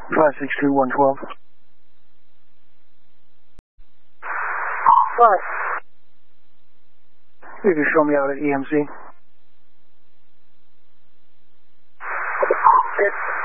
562-112. What? You can show me out at EMC. It's